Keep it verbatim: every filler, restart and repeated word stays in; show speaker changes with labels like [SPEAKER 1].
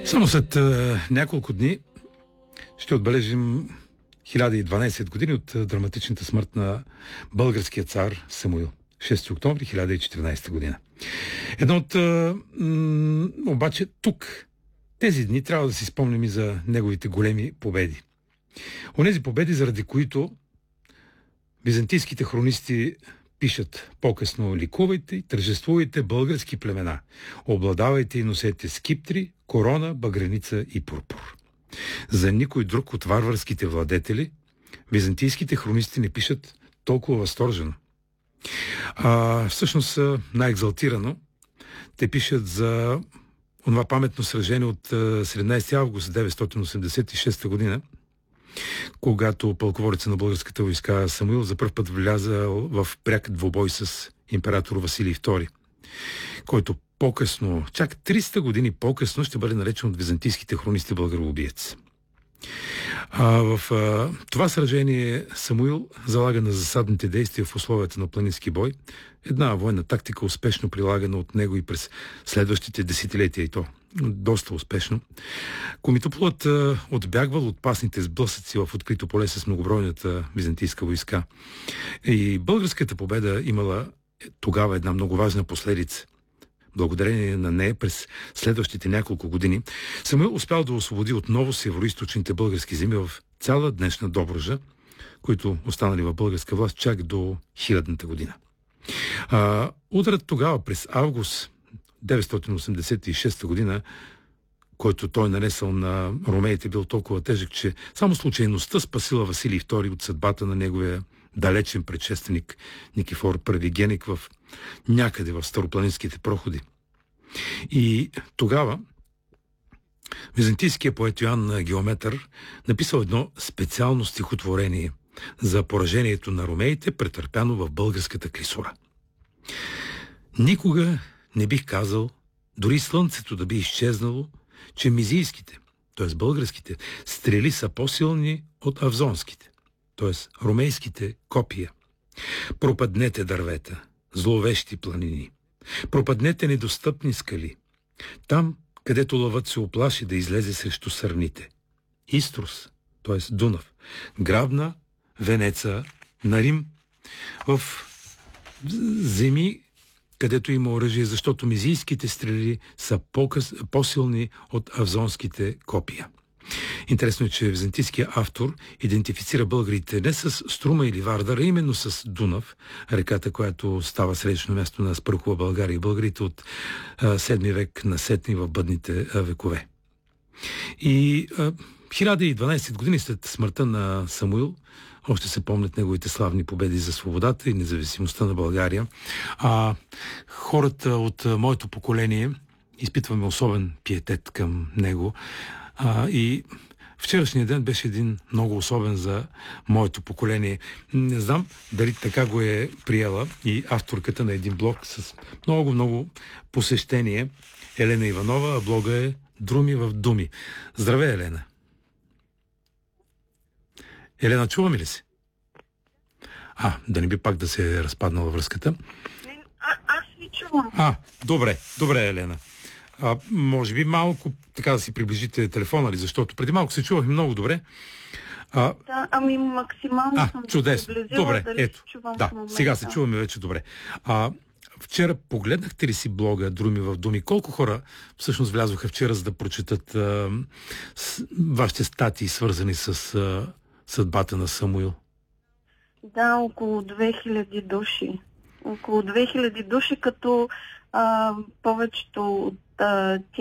[SPEAKER 1] Само след а, няколко дни ще отбележим хиляда и дванадесет години от а, драматичната смърт на българския цар Самуил. шести октомври хиляда и четиринадесета година. Едно от... А, м- обаче тук, тези дни, трябва да си спомним и за неговите големи победи. Онези победи, заради които византийските хронисти пишат по-късно: ликувайте и тържествувайте, български племена, обладавайте и носете скиптри, корона, багреница и пурпур. За никой друг от варварските владетели византийските хронисти не пишат толкова възторжено. А всъщност най-екзалтирано те пишат за онова паметно сражение от седемнадесети август деветстотин осемдесет и шеста година, когато пълководеца на българската войска Самуил за пръв път вляза в пряк двубой с император Василий втори, който по-късно, чак триста години по-късно, ще бъде наречен от византийските хронисти българоубиец. А в а, това сражение Самуил залага на засадните действия в условията на планински бой, една военна тактика, успешно прилагана от него и през следващите десетилетия, и то доста успешно. Комитополът а, отбягвал от опасните сблъсъци в открито поле с многобройната византийска войска. И българската победа имала тогава една много важна последица. Благодарение на нея през следващите няколко години Самуил успял да освободи отново североизточните български земи в цяла днешна Добруджа, които останали в българска власт чак до хилядната година. А, ударът тогава през август деветстотин осемдесет и шеста година, който той нанесъл на ромеите, бил толкова тежък, че само случайността спасила Василий втори от съдбата на неговия далечен предшественик Никифор Първигеник в някъде в старопланинските проходи. И тогава византийският поет Йоан Геометър написал едно специално стихотворение за поражението на ромеите, претърпяно в българската Клисура. Никога не бих казал, дори слънцето да би изчезнало, че мизийските, т.е. българските, стрели са по-силни от авзонските, т.е. ромейските копия. Пропаднете дървета, зловещи планини. Пропаднете недостъпни скали. Там, където лъвът се оплаши да излезе срещу сърните. Иструс, т.е. Дунав, грабна Венеца на Рим, в земи, където има оръжие, защото мизийските стрели са по-силни от авзонските копия. Интересно е, че византийският автор идентифицира българите не с Струма или Вардар, а именно с Дунав, реката, която става средично място на Спарухова България и българите от седми век насетни в бъдните а, векове. И а, хиляда и дванадесет години след смъртта на Самуил още се помнят неговите славни победи за свободата и независимостта на България. А хората от моето поколение изпитваме особен пиетет към него. А, и вчерашният ден беше един много особен за моето поколение. Не знам дали така го е приела и авторката на един блог с много-много посещение, Елена Иванова, а блога е Друми в думи. Здравей, Елена! Елена, чува ми ли си? А, да не би пак да се е разпаднала връзката.
[SPEAKER 2] А, аз ви чувам.
[SPEAKER 1] А, добре, добре, Елена. А, може би малко така да си приближите телефона ли, защото преди малко се чувахме много добре. А,
[SPEAKER 2] да, ами максимално
[SPEAKER 1] а,
[SPEAKER 2] съм
[SPEAKER 1] чудесно. Добре, ето. Да, сега се чуваме вече добре. А, вчера погледнахте ли си блога Друми в думи? Колко хора всъщност влязоха вчера, за да прочитат а, с, вашите статии, свързани с а, съдбата на Самуил?
[SPEAKER 2] Да, около две хиляди души. Около две хиляди души, като а, повечето от а,